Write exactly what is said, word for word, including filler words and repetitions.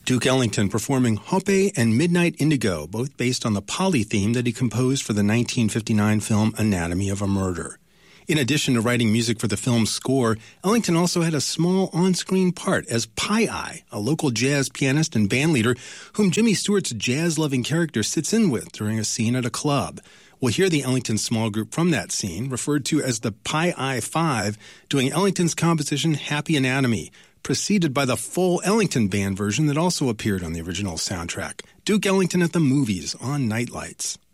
Duke Ellington performing Hoppe and Midnight Indigo, both based on the Polly theme that he composed for the nineteen fifty-nine film Anatomy of a Murder. In addition to writing music for the film's score, Ellington also had a small on-screen part as Pie-Eye, a local jazz pianist and bandleader whom Jimmy Stewart's jazz-loving character sits in with during a scene at a club. We'll hear the Ellington small group from that scene, referred to as the Pie-Eye Five, doing Ellington's composition Happy Anatomy, preceded by the full Ellington band version that also appeared on the original soundtrack. Duke Ellington at the Movies on Nightlights.